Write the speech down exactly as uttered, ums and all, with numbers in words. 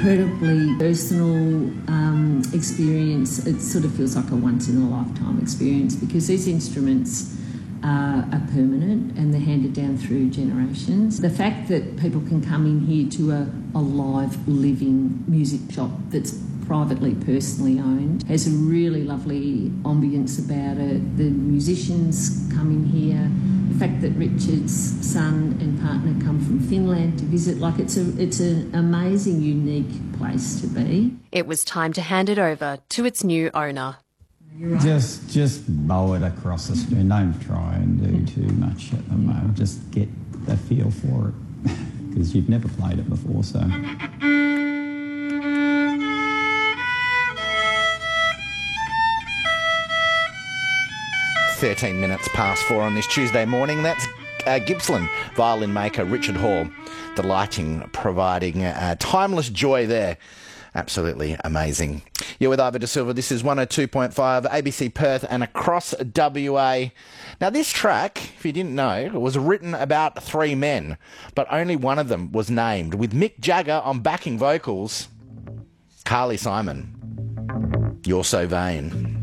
incredibly personal um, experience. It sort of feels like a once-in-a-lifetime experience because these instruments uh, are permanent and they're handed down through generations. The fact that people can come in here to a, a live, living music shop that's privately, personally owned, has a really lovely ambience about it. The musicians come in here. The fact that Richard's son and partner come from Finland to visit, like it's a it's an amazing, unique place to be. It was time to hand it over to its new owner. Right. Just just bow it across the screen. Don't try and do too much at the moment. Just get the feel for it because you've never played it before, so. thirteen minutes past four on this Tuesday morning. That's uh, Gippsland violin maker Richard Hall. The lighting providing uh, timeless joy there. Absolutely amazing. You're with Ivor De Silva. This is one oh two point five A B C Perth and across W A. Now this track, if you didn't know, was written about three men, but only one of them was named, with Mick Jagger on backing vocals. Carly Simon. You're So Vain.